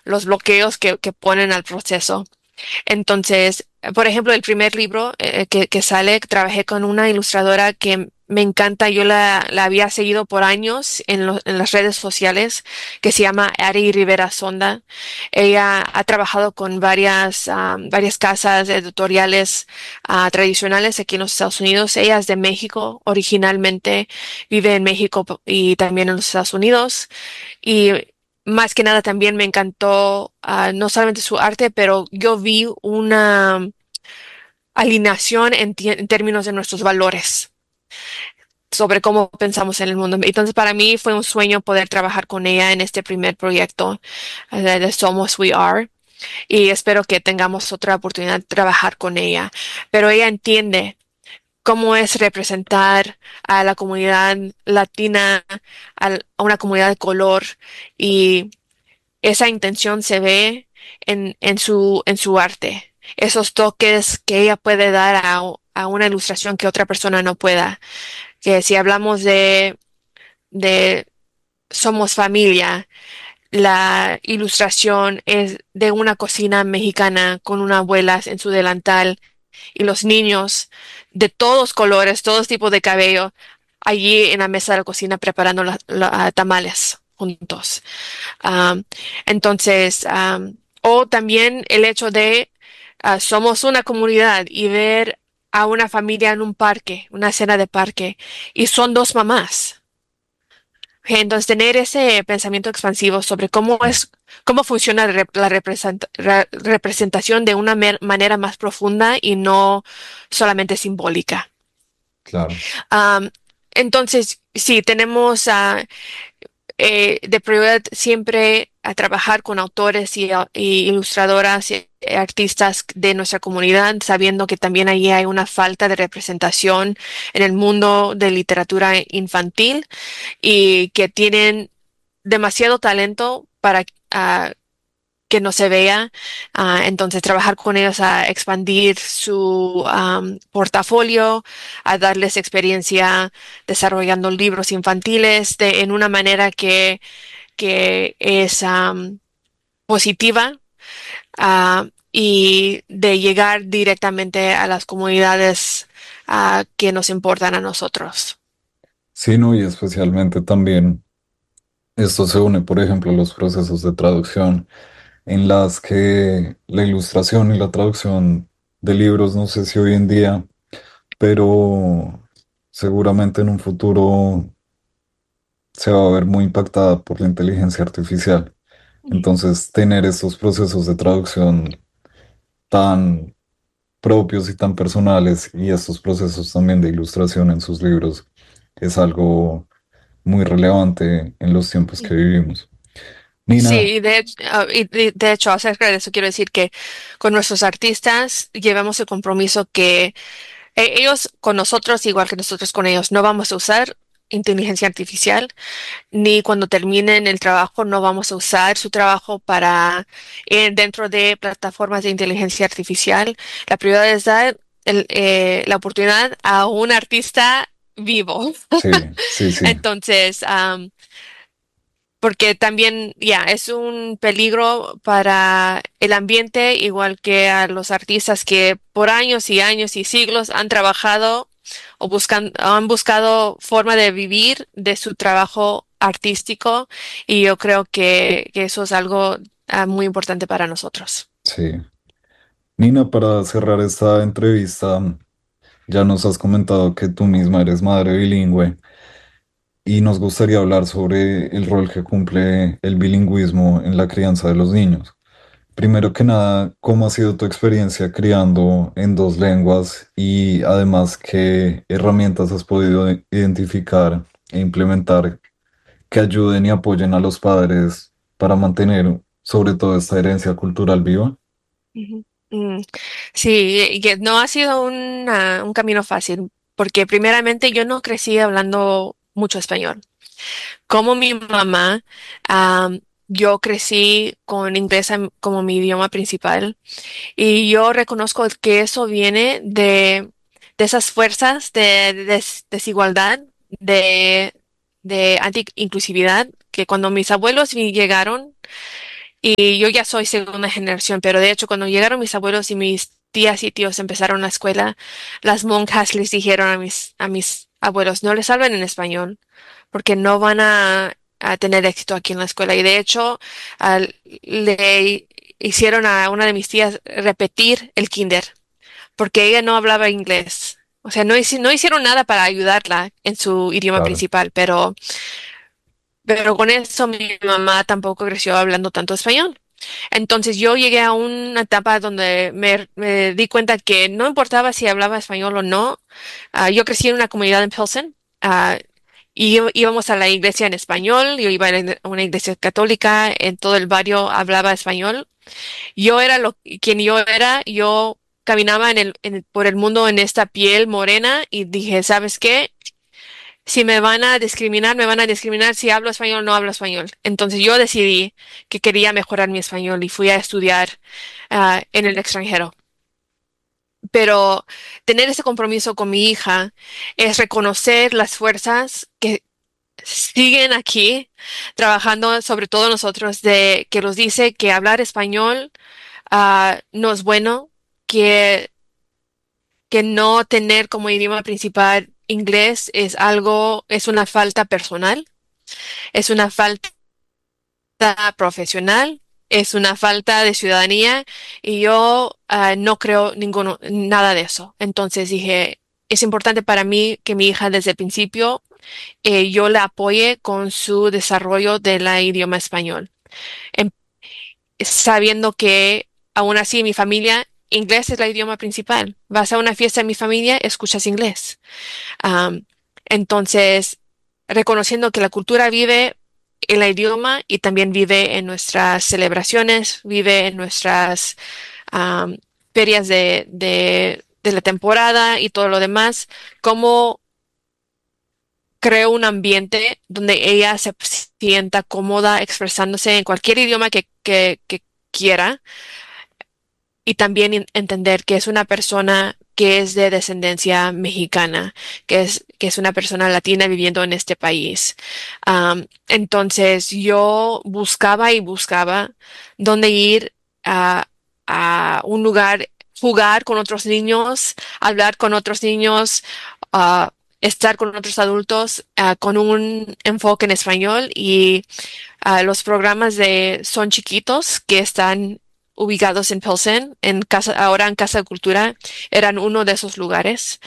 los bloqueos que ponen al proceso. Entonces, por ejemplo, el primer libro que sale, trabajé con una ilustradora que me encanta. Yo la había seguido por años en las redes sociales, que se llama Ari Rivera Sonda. Ella ha trabajado con varias casas editoriales tradicionales aquí en los Estados Unidos. Ella es de México originalmente, vive en México y también en los Estados Unidos. Y más que nada también me encantó no solamente su arte, pero yo vi una alineación en términos de nuestros valores sobre cómo pensamos en el mundo. Entonces, para mí fue un sueño poder trabajar con ella en este primer proyecto de Somos We Are. Y espero que tengamos otra oportunidad de trabajar con ella. Pero ella entiende cómo es representar a la comunidad latina, a una comunidad de color, y esa intención se ve en su arte. Esos toques que ella puede dar a una ilustración que otra persona no pueda. Que si hablamos de Somos Familia, la ilustración es de una cocina mexicana con una abuela en su delantal y los niños de todos colores, todos tipos de cabello, allí en la mesa de la cocina preparando tamales juntos. Am, entonces, o también el hecho de somos una comunidad y ver a una familia en un parque, una cena de parque, y son dos mamás. Entonces, tener ese pensamiento expansivo sobre cómo funciona la representación de una manera más profunda y no solamente simbólica. Claro. Am, entonces, sí, tenemos de prioridad siempre a trabajar con autores y ilustradoras y artistas de nuestra comunidad, sabiendo que también ahí hay una falta de representación en el mundo de literatura infantil y que tienen demasiado talento para que no se vea. Entonces, trabajar con ellos a expandir su portafolio, a darles experiencia desarrollando libros infantiles en una manera que es positiva, y de llegar directamente a las comunidades que nos importan a nosotros. Sí, no, y especialmente también esto se une, por ejemplo, a los procesos de traducción en las que la ilustración y la traducción de libros, no sé si hoy en día, pero seguramente en un futuro se va a ver muy impactada por la inteligencia artificial. Entonces, tener estos procesos de traducción tan propios y tan personales y estos procesos también de ilustración en sus libros es algo muy relevante en los tiempos que vivimos. Nina, Sí, de hecho, acerca de eso quiero decir que con nuestros artistas llevamos el compromiso que ellos con nosotros, igual que nosotros con ellos, no vamos a usar inteligencia artificial, ni cuando terminen el trabajo no vamos a usar su trabajo para dentro de plataformas de inteligencia artificial. La prioridad es dar la oportunidad a un artista vivo. sí, sí, sí, Entonces, porque también, ya, es un peligro para el ambiente, igual que a los artistas que por años y años y siglos han trabajado o han buscado forma de vivir de su trabajo artístico, y yo creo que eso es algo muy importante para nosotros. sí. Nina, para cerrar esta entrevista, ya nos has comentado que tú misma eres madre bilingüe y nos gustaría hablar sobre el rol que cumple el bilingüismo en la crianza de los niños. Primero que nada, ¿cómo ha sido tu experiencia criando en dos lenguas y además qué herramientas has podido identificar e implementar que ayuden y apoyen a los padres para mantener sobre todo esta herencia cultural viva? Ujú. Sí, y que no ha sido un camino fácil, porque primeramente yo no crecí hablando mucho español. Como mi mamá, yo crecí con inglés como mi idioma principal, y yo reconozco que eso viene de esas fuerzas de desigualdad, de anti-inclusividad, que cuando mis abuelos llegaron, Y yo ya soy segunda generación, pero de hecho cuando llegaron mis abuelos y mis tías y tíos empezaron la escuela, las monjas les dijeron a mis abuelos, no les hablen en español, porque no van a tener éxito aquí en la escuela. Y de hecho, le hicieron a una de mis tías repetir el kinder, porque ella no hablaba inglés. O sea, no hicieron nada para ayudarla en su idioma Claro, principal, pero con eso mi mamá tampoco creció hablando tanto español. Entonces yo llegué a una etapa donde me di cuenta que no importaba si hablaba español o no. Yo crecí en una comunidad en Pilsen. Y íbamos a la iglesia en español. Yo iba a una iglesia católica. En todo el barrio hablaba español. Yo era quien yo era. Yo caminaba por el mundo en esta piel morena y dije, ¿sabes qué? Si me van a discriminar, me van a discriminar si hablo español o no hablo español. Entonces yo decidí que quería mejorar mi español y fui a estudiar en el extranjero. Pero tener ese compromiso con mi hija es reconocer las fuerzas que siguen aquí trabajando, sobre todo nosotros, de que nos dice que hablar español no es bueno, que, que no tener como idioma principal inglés es algo, es una falta personal. Es una falta profesional, es una falta de ciudadanía y yo no creo nada de eso. Entonces dije, es importante para mí que mi hija desde el principio yo la apoye con su desarrollo del idioma español, Em- sabiendo que aún así mi familia, inglés es el idioma principal. Vas a una fiesta en mi familia, escuchas inglés. Am, entonces, reconociendo que la cultura vive en el idioma y también vive en nuestras celebraciones, vive en nuestras am, ferias de la temporada y todo lo demás, cómo creo un ambiente donde ella se sienta cómoda expresándose en cualquier idioma que quiera y también entender que es una persona que es de descendencia mexicana, que es una persona latina viviendo en este país. Entonces yo buscaba y buscaba dónde ir a un lugar, jugar con otros niños, hablar con otros niños, ah, estar con otros adultos, con un enfoque en español y los programas de Son Chiquitos que están ubicados en Pilsen, ahora en Casa de Cultura, eran uno de esos lugares.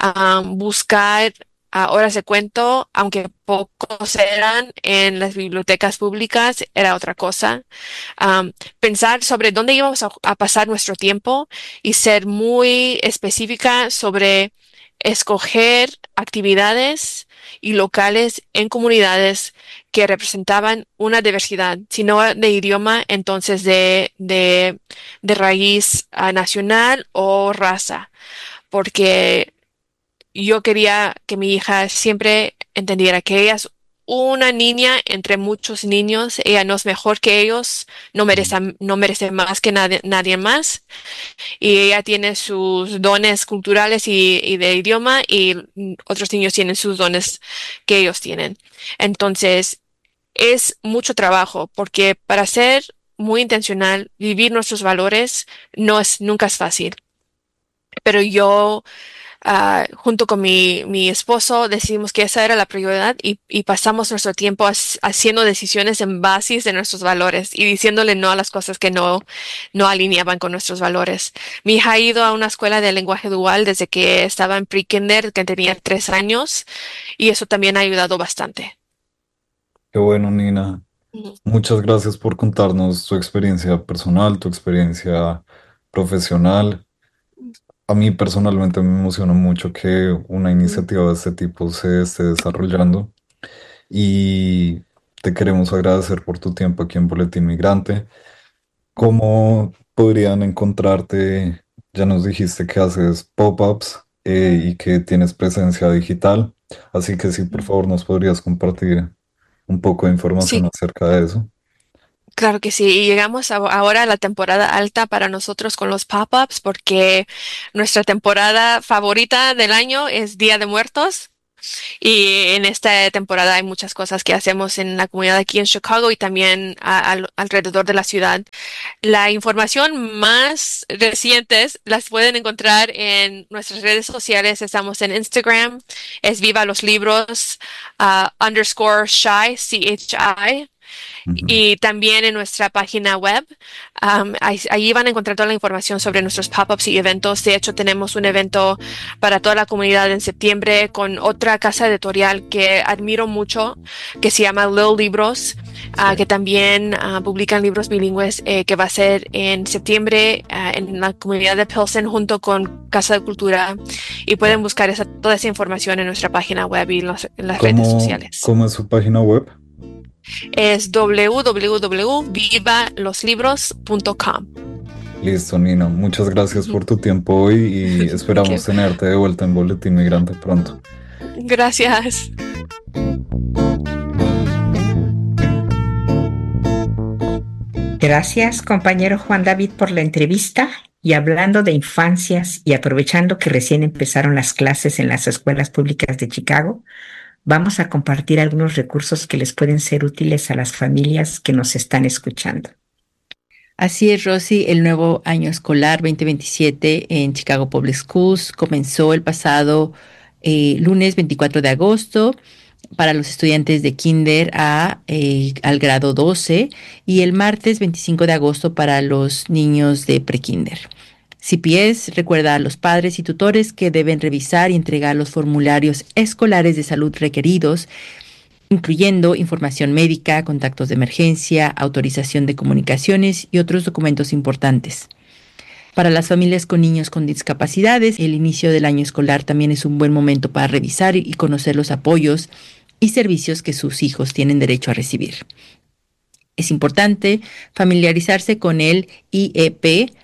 Buscar horas de cuento, aunque pocos eran en las bibliotecas públicas, era otra cosa. Pensar sobre dónde íbamos a pasar nuestro tiempo y ser muy específica sobre escoger actividades y locales en comunidades que representaban una diversidad, si no de idioma, entonces de raíz nacional o raza, porque yo quería que mi hija siempre entendiera que ella es una niña entre muchos niños, ella no es mejor que ellos, no merece más que nadie más, y ella tiene sus dones culturales y de idioma, y otros niños tienen sus dones que ellos tienen. Entonces, es mucho trabajo porque para ser muy intencional, vivir nuestros valores nunca es fácil. Pero yo, junto con mi esposo, decidimos que esa era la prioridad y pasamos nuestro tiempo haciendo decisiones en basis de nuestros valores y diciéndole no a las cosas que no alineaban con nuestros valores. Mi hija ha ido a una escuela de lenguaje dual desde que estaba en pre-kinder, que tenía 3 años, y eso también ha ayudado bastante. qué bueno, Nina. Ujú. Muchas gracias por contarnos tu experiencia personal, tu experiencia profesional. A mí personalmente me emociona mucho que una Ujú. iniciativa de este tipo se esté desarrollando y te queremos agradecer por tu tiempo aquí en Boletín Migrante. ¿Cómo podrían encontrarte? Ya nos dijiste que haces pop-ups y que tienes presencia digital, así que si por Ujú. favor nos podrías compartir un poco de información Sí, acerca de eso. claro que sí. Y llegamos ahora a la temporada alta para nosotros con los pop-ups porque nuestra temporada favorita del año es Día de Muertos. Y en esta temporada hay muchas cosas que hacemos en la comunidad aquí en Chicago y también alrededor de la ciudad. La información más recientes las pueden encontrar en nuestras redes sociales. Estamos en Instagram, es Viva los Libros, underscore shy, CHI. Ujú. Y también en nuestra página web, allí van a encontrar toda la información sobre nuestros pop-ups y eventos. De hecho, tenemos un evento para toda la comunidad en septiembre con otra casa editorial que admiro mucho, que se llama Lil Libros, Sí. que también publican libros bilingües, que va a ser en septiembre en la comunidad de Pilsen junto con Casa de Cultura. Y pueden Ya. buscar toda esa información en nuestra página web y en las redes sociales. ¿Cómo es su página web? Es www.vivaloslibros.com. Listo, Nina. Muchas gracias Ujú. por tu tiempo hoy y Thank you. esperamos tenerte de vuelta en Boletín Migrante pronto. Gracias. Gracias, compañero Juan David, por la entrevista. Y hablando de infancias y aprovechando que recién empezaron las clases en las escuelas públicas de Chicago, vamos a compartir algunos recursos que les pueden ser útiles a las familias que nos están escuchando. Así es, Rosy, el nuevo año escolar 2027 en Chicago Public Schools comenzó el pasado lunes 24 de agosto para los estudiantes de kinder al grado 12 y el martes 25 de agosto para los niños de prekinder. CPS recuerda a los padres y tutores que deben revisar y entregar los formularios escolares de salud requeridos, incluyendo información médica, contactos de emergencia, autorización de comunicaciones y otros documentos importantes. Para las familias con niños con discapacidades, el inicio del año escolar también es un buen momento para revisar y conocer los apoyos y servicios que sus hijos tienen derecho a recibir. Es importante familiarizarse con el IEP,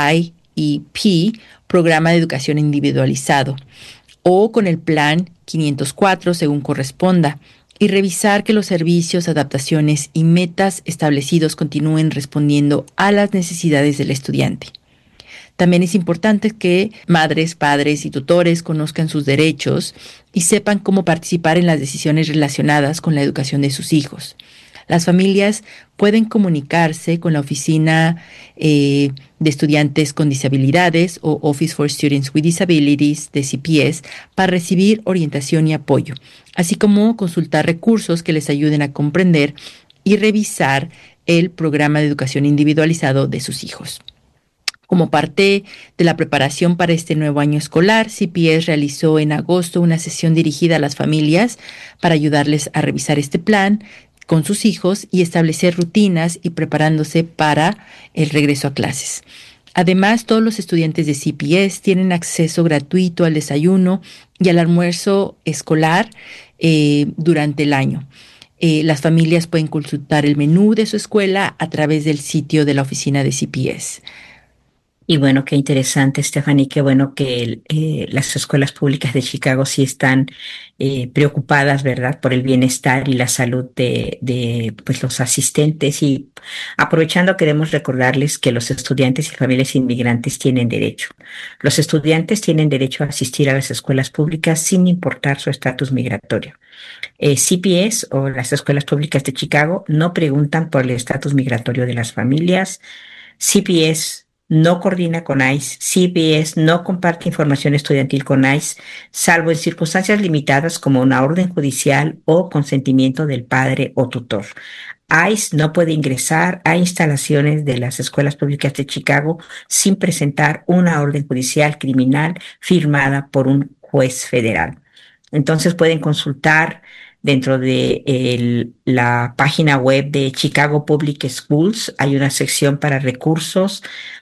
Programa de Educación Individualizado, o con el Plan 504 según corresponda, y revisar que los servicios, adaptaciones y metas establecidos continúen respondiendo a las necesidades del estudiante. También es importante que madres, padres y tutores conozcan sus derechos y sepan cómo participar en las decisiones relacionadas con la educación de sus hijos. Las familias pueden comunicarse con la Oficina de Estudiantes con Disabilidades o Office for Students with Disabilities de CPS para recibir orientación y apoyo, así como consultar recursos que les ayuden a comprender y revisar el programa de educación individualizado de sus hijos. Como parte de la preparación para este nuevo año escolar, CPS realizó en agosto una sesión dirigida a las familias para ayudarles a revisar este plan con sus hijos y establecer rutinas y preparándose para el regreso a clases. Además, todos los estudiantes de CPS tienen acceso gratuito al desayuno y al almuerzo escolar durante el año. Las familias pueden consultar el menú de su escuela a través del sitio de la oficina de CPS. Y bueno, qué interesante, Stephanie, qué bueno que las escuelas públicas de Chicago sí están preocupadas, ¿verdad?, por el bienestar y la salud de pues, los asistentes. Y aprovechando, queremos recordarles que los estudiantes y familias inmigrantes tienen derecho. Los estudiantes tienen derecho a asistir a las escuelas públicas sin importar su estatus migratorio. CPS o las escuelas públicas de Chicago no preguntan por el estatus migratorio de las familias. CPS no coordina con ICE, CPS no comparte información estudiantil con ICE, salvo en circunstancias limitadas como una orden judicial o consentimiento del padre o tutor. ICE no puede ingresar a instalaciones de las escuelas públicas de Chicago sin presentar una orden judicial criminal firmada por un juez federal. Entonces pueden consultar dentro de la página web de Chicago Public Schools. Hay una sección para recursos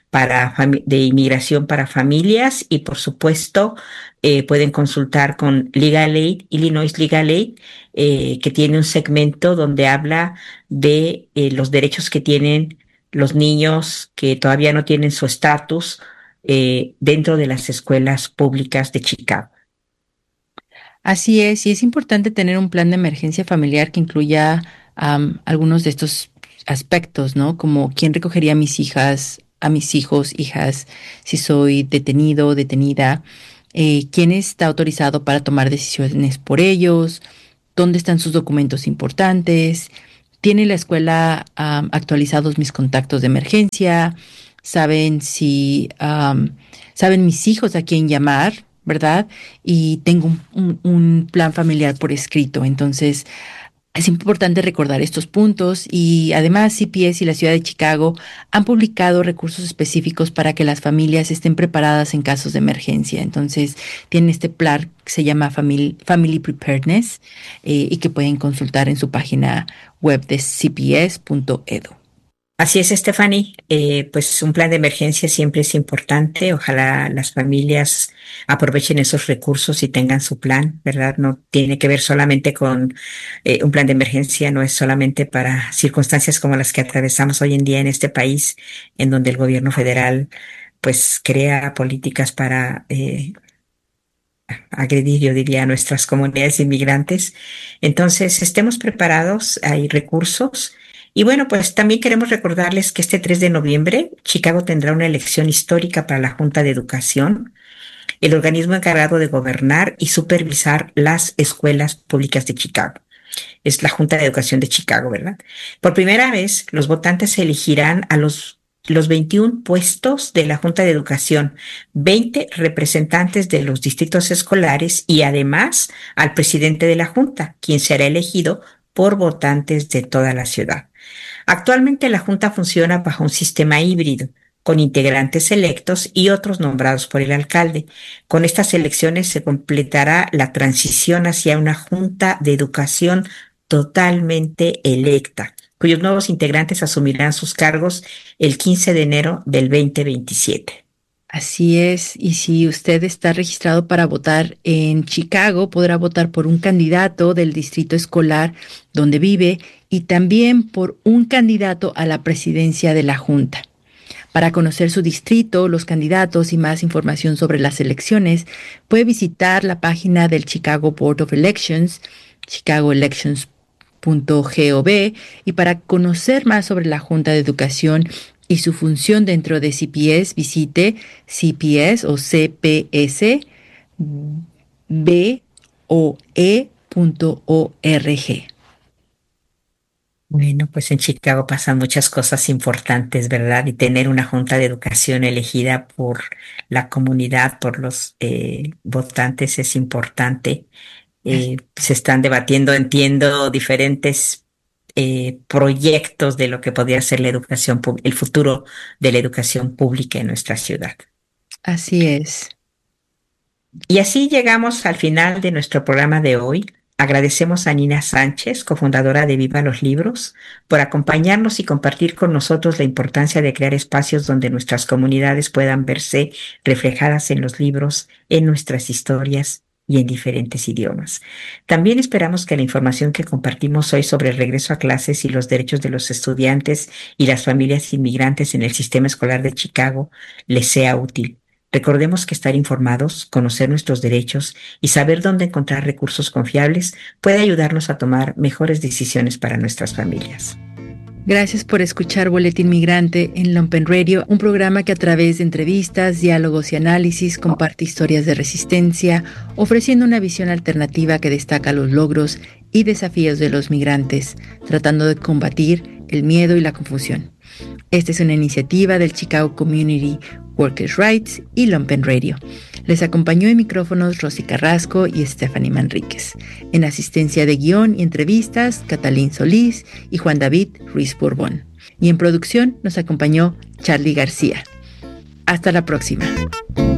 de inmigración para familias y por supuesto pueden consultar con Legal Aid, Illinois Legal Aid, que tiene un segmento donde habla de los derechos que tienen los niños que todavía no tienen su estatus dentro de las escuelas públicas de Chicago. Así es, y es importante tener un plan de emergencia familiar que incluya algunos de estos aspectos, ¿no? Como quién recogería a mis hijas, a mis hijos, hijas, si soy detenido o detenida, quién está autorizado para tomar decisiones por ellos, dónde están sus documentos importantes, tiene la escuela actualizados mis contactos de emergencia, saben saben mis hijos a quién llamar, ¿verdad? Y tengo un plan familiar por escrito. Entonces, es importante recordar estos puntos y además CPS y la ciudad de Chicago han publicado recursos específicos para que las familias estén preparadas en casos de emergencia. Entonces, tienen este plan que se llama Family Preparedness y que pueden consultar en su página web de cps.edu. Así es, Stephanie. Pues un plan de emergencia siempre es importante. Ojalá las familias aprovechen esos recursos y tengan su plan, ¿verdad? No tiene que ver solamente con un plan de emergencia, no es solamente para circunstancias como las que atravesamos hoy en día en este país, en donde el gobierno federal pues crea políticas para agredir, yo diría, a nuestras comunidades inmigrantes. Entonces, estemos preparados, hay recursos. Y bueno, pues también queremos recordarles que este 3 de noviembre Chicago tendrá una elección histórica para la Junta de Educación, el organismo encargado de gobernar y supervisar las escuelas públicas de Chicago. Es la Junta de Educación de Chicago, ¿verdad? Por primera vez, los votantes elegirán a los 21 puestos de la Junta de Educación, 20 representantes de los distritos escolares y además al presidente de la Junta, quien será elegido por votantes de toda la ciudad. Actualmente la Junta funciona bajo un sistema híbrido, con integrantes electos y otros nombrados por el alcalde. Con estas elecciones se completará la transición hacia una Junta de Educación totalmente electa, cuyos nuevos integrantes asumirán sus cargos el 15 de enero del 2027. Así es, y si usted está registrado para votar en Chicago, podrá votar por un candidato del distrito escolar donde vive y también por un candidato a la presidencia de la Junta. Para conocer su distrito, los candidatos y más información sobre las elecciones, puede visitar la página del Chicago Board of Elections, chicagoelections.gov, y para conocer más sobre la Junta de Educación y su función dentro de CPS, visite CPS o cpsboe.org. Bueno, pues en Chicago pasan muchas cosas importantes, ¿verdad? Y tener una junta de educación elegida por la comunidad, por los votantes es importante. Se están debatiendo, entiendo, diferentes proyectos de lo que podría ser la educación, el futuro de la educación pública en nuestra ciudad. Así es. Y así llegamos al final de nuestro programa de hoy. Agradecemos a Nina Sánchez, cofundadora de Viva los Libros, por acompañarnos y compartir con nosotros la importancia de crear espacios donde nuestras comunidades puedan verse reflejadas en los libros, en nuestras historias y en diferentes idiomas. También esperamos que la información que compartimos hoy sobre el regreso a clases y los derechos de los estudiantes y las familias inmigrantes en el sistema escolar de Chicago les sea útil. Recordemos que estar informados, conocer nuestros derechos y saber dónde encontrar recursos confiables puede ayudarnos a tomar mejores decisiones para nuestras familias. Gracias por escuchar Boletín Migrante en Lumpen Radio, un programa que a través de entrevistas, diálogos y análisis comparte historias de resistencia, ofreciendo una visión alternativa que destaca los logros y desafíos de los migrantes, tratando de combatir el miedo y la confusión. Esta es una iniciativa del Chicago Community Workers' Rights y Lumpen Radio. Les acompañó en micrófonos Rosy Carrasco y Stephanie Manríquez. En asistencia de guión y entrevistas, Catalín Solís y Juan David Ruiz Borbón. Y en producción nos acompañó Charlie García. Hasta la próxima.